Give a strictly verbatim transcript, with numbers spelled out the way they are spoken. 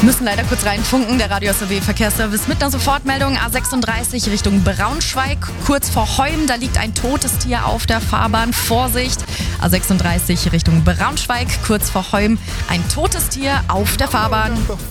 Müssen leider kurz reinfunken, der Radio S R W Verkehrsservice mit einer Sofortmeldung. A sechsunddreißig Richtung Braunschweig, kurz vor Heum, da liegt ein totes Tier auf der Fahrbahn. Vorsicht! A sechsunddreißig Richtung Braunschweig, kurz vor Heum, ein totes Tier auf der Fahrbahn.